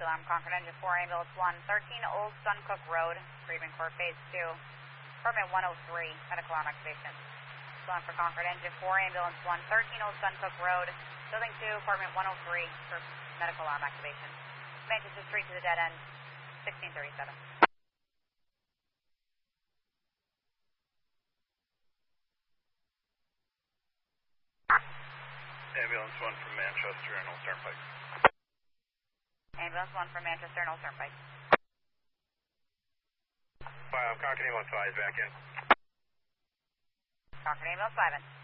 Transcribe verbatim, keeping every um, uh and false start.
alarm, Concord Engine four, ambulance one, thirteen Old Suncook Road, Freedman Court, phase two, apartment one oh three, medical alarm activation. Alarm for Concord Engine four, ambulance one, thirteen Old Suncook Road, building two, apartment one oh three, for medical alarm activation. Manchester Street to the dead end, sixteen thirty-seven. Ambulance one from Manchester and Old Turnpike. Ambulance one from Manchester and Old Turnpike. Five, Concord Ambulance five, back in. Concord Ambulance five in.